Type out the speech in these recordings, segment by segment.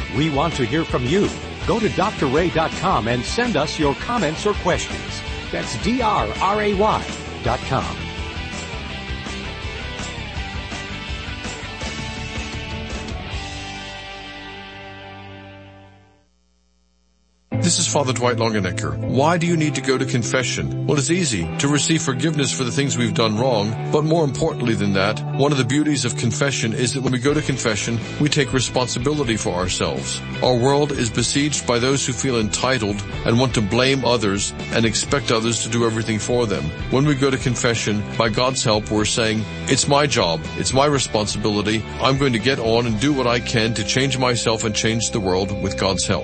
We want to hear from you. Go to drray.com and send us your comments or questions. That's drray.com. This is Father Dwight Longenecker. Why do you need to go to confession? Well, it's easy to receive forgiveness for the things we've done wrong, but more importantly than that, one of the beauties of confession is that when we go to confession, we take responsibility for ourselves. Our world is besieged by those who feel entitled and want to blame others and expect others to do everything for them. When we go to confession, by God's help, we're saying, it's my job, it's my responsibility, I'm going to get on and do what I can to change myself and change the world with God's help.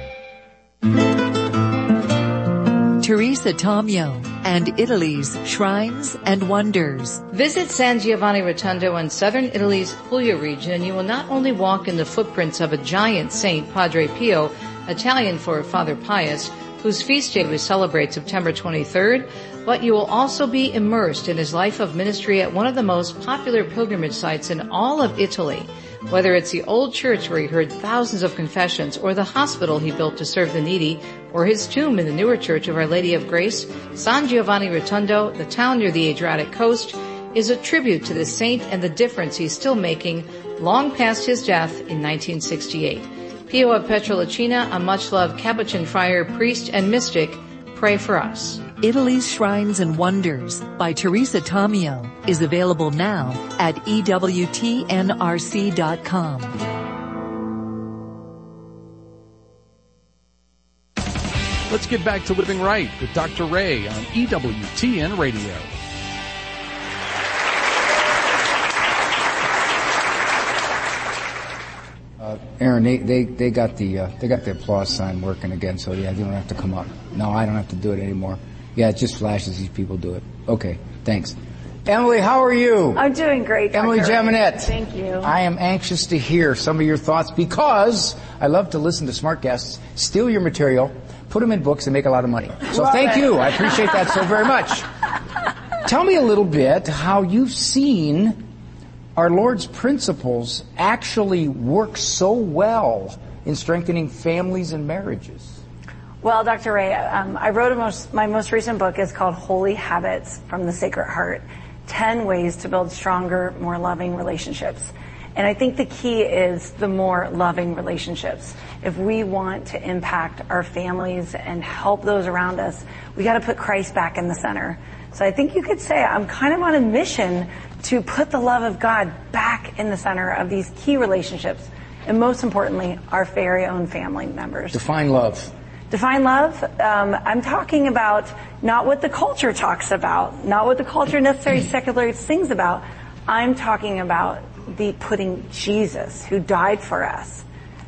Teresa Tomeo and Italy's Shrines and Wonders. Visit San Giovanni Rotondo in southern Italy's Puglia region, and you will not only walk in the footprints of a giant saint, Padre Pio, Italian for Father Pius, whose feast day we celebrate September 23rd, but you will also be immersed in his life of ministry at one of the most popular pilgrimage sites in all of Italy. Whether it's the old church where he heard thousands of confessions, or the hospital he built to serve the needy, or his tomb in the newer Church of Our Lady of Grace, San Giovanni Rotondo, the town near the Adriatic coast, is a tribute to the saint and the difference he's still making long past his death in 1968. Pio of Pietrelcina, a much-loved Capuchin friar, priest, and mystic, pray for us. Italy's Shrines and Wonders by Teresa Tomeo is available now at EWTNRC.com. Let's get back to Living Right with Dr. Ray on EWTN Radio. Aaron, they got the applause sign working again, so yeah, you don't have to come up. No, I don't have to do it anymore. Yeah, it just flashes these people do it. Okay, thanks. Emily, how are you? I'm doing great, Dr. Emily Jaminet. Thank you. I am anxious to hear some of your thoughts because I love to listen to smart guests, steal your material, put them in books, and make a lot of money. So thank you. I appreciate that so very much. Tell me a little bit how you've seen our Lord's principles actually work so well in strengthening families and marriages. Well, Dr. Ray, I wrote my most recent book is called Holy Habits from the Sacred Heart, 10 ways to build stronger, more loving relationships. And I think the key is the more loving relationships. If we want to impact our families and help those around us, we got to put Christ back in the center. So I think you could say I'm kind of on a mission to put the love of God back in the center of these key relationships. And most importantly, our very own family members. Define love. Define love, I'm talking about not what the culture talks about, not what the culture necessarily secularly sings about. I'm talking about the putting Jesus, who died for us,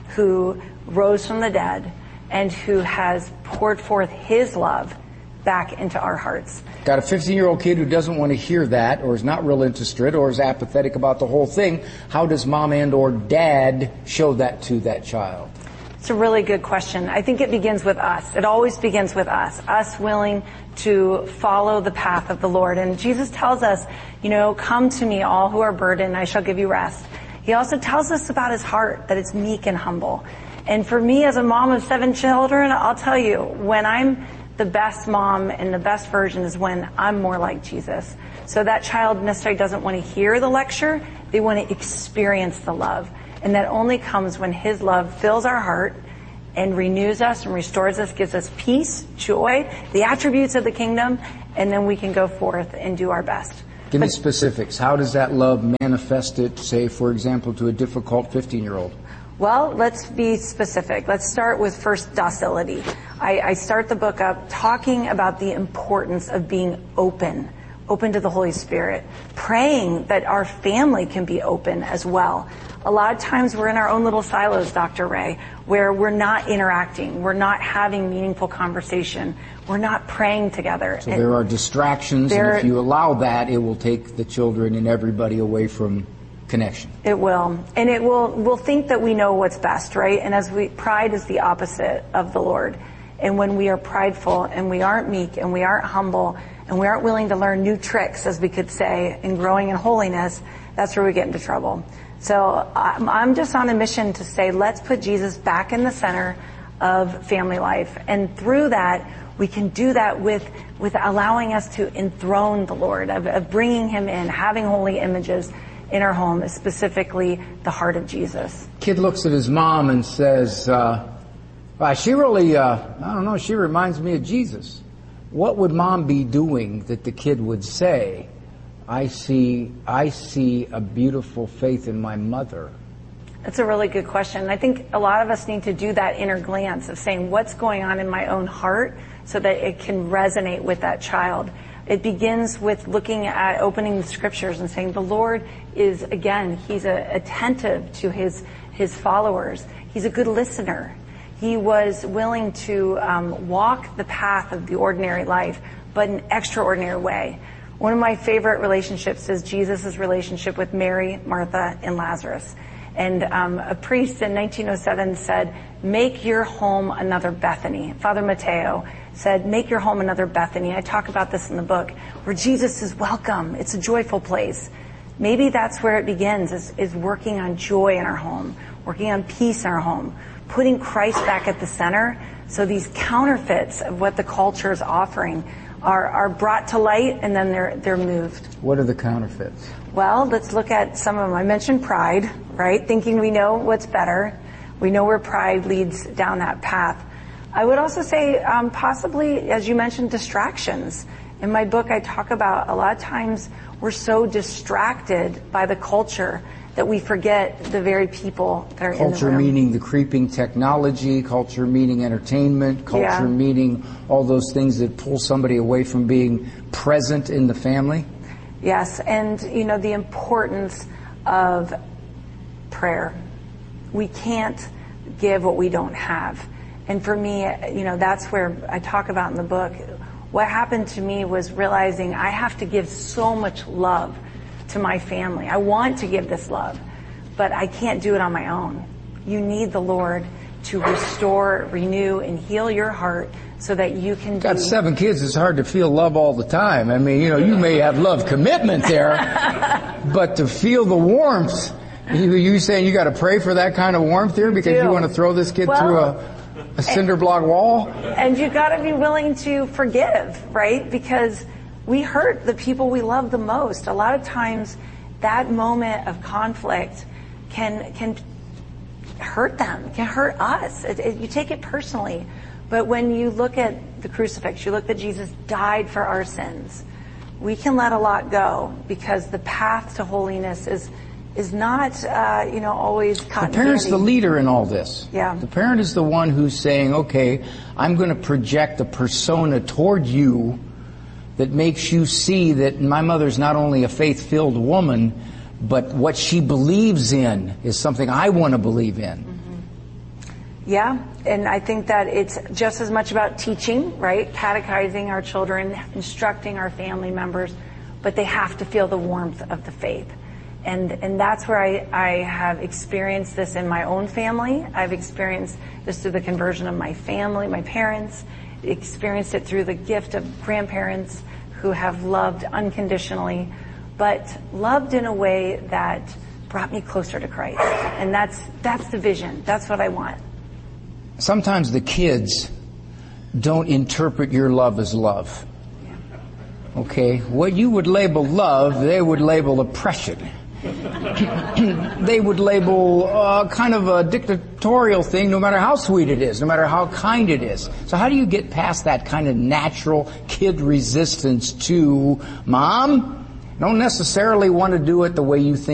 who rose from the dead, and who has poured forth his love back into our hearts. Got a 15-year-old kid who doesn't want to hear that, or is not real interested, or is apathetic about the whole thing. How does mom and or dad show that to that child? It's a really good question. I think it begins with us. It always begins with us willing to follow the path of the Lord. And Jesus tells us, come to me, all who are burdened, I shall give you rest. He also tells us about his heart, that it's meek and humble. And for me, as a mom of 7 children, I'll tell you, when I'm the best mom and the best version is when I'm more like Jesus. So that child necessarily doesn't want to hear the lecture, they want to experience the love. And that only comes when his love fills our heart and renews us and restores us, gives us peace, joy, the attributes of the kingdom, and then we can go forth and do our best. Give me specifics. How does that love manifest it, say, for example, to a difficult 15-year-old? Well, let's be specific. Let's start with first docility. I start the book up talking about the importance of being open to the Holy Spirit, praying that our family can be open as well. A lot of times we're in our own little silos, Dr. Ray, where we're not interacting, we're not having meaningful conversation, we're not praying together. So there are distractions, and if you allow that, it will take the children and everybody away from connection. It will. And we'll think that we know what's best, right? And pride is the opposite of the Lord. And when we are prideful and we aren't meek and we aren't humble and we aren't willing to learn new tricks, as we could say, in growing in holiness, that's where we get into trouble. So I'm just on a mission to say, let's put Jesus back in the center of family life. And through that, we can do that with allowing us to enthrone the Lord, of bringing him in, having holy images in our home, specifically the heart of Jesus. Kid looks at his mom and says, she really, I don't know, she reminds me of Jesus. What would mom be doing that the kid would say, I see a beautiful faith in my mother? That's a really good question. I think a lot of us need to do that inner glance of saying, what's going on in my own heart so that it can resonate with that child. It begins with looking at opening the scriptures and saying the Lord is, again, he's attentive to his followers. He's a good listener. He was willing to walk the path of the ordinary life, but in an extraordinary way. One of my favorite relationships is Jesus' relationship with Mary, Martha, and Lazarus. And a priest in 1907 said, make your home another Bethany. Father Mateo said, make your home another Bethany. I talk about this in the book, where Jesus is welcome. It's a joyful place. Maybe that's where it begins, is working on joy in our home, working on peace in our home, putting Christ back at the center, so these counterfeits of what the culture is offering are brought to light, and then they're moved. What are the counterfeits? Well, let's look at some of them. I mentioned pride, right? Thinking we know what's better. We know where pride leads down that path. I would also say possibly, as you mentioned, distractions. In my book, I talk about a lot of times we're so distracted by the culture that we forget the very people that are in the room. Culture meaning the creeping technology, culture meaning entertainment, culture meaning all those things that pull somebody away from being present in the family. Yes, and the importance of prayer. We can't give what we don't have. And for me, that's where I talk about in the book. What happened to me was realizing I have to give so much love to my family. I want to give this love, but I can't do it on my own. You need the Lord to restore, renew, and heal your heart so that you can Got 7 kids, it's hard to feel love all the time. I mean, you may have love commitment there, but to feel the warmth, you saying you got to pray for that kind of warmth here because you want to throw this kid through a cinder block wall? And you got to be willing to forgive, right? Because we hurt the people we love the most. A lot of times that moment of conflict can hurt them, can hurt us. You take it personally. But when you look at the crucifix, you look that Jesus died for our sins, we can let a lot go because the path to holiness is not, always cotton The parent's candy. the leader in all this. Yeah. The parent is the one who's saying, okay, I'm going to project a persona toward you that makes you see that my mother's not only a faith-filled woman, but what she believes in is something I want to believe in. Mm-hmm. Yeah, and I think that it's just as much about teaching, right? Catechizing our children, instructing our family members, but they have to feel the warmth of the faith. And that's where I have experienced this in my own family. I've experienced this through the conversion of my family, my parents, experienced it through the gift of grandparents who have loved unconditionally, but loved in a way that brought me closer to Christ. And that's the vision. That's what I want. Sometimes the kids don't interpret your love as love. Okay? What you would label love, they would label oppression. They would label kind of a dictatorial thing, no matter how sweet it is, no matter how kind it is. So how do you get past that kind of natural kid resistance to, Mom, don't necessarily want to do it the way you think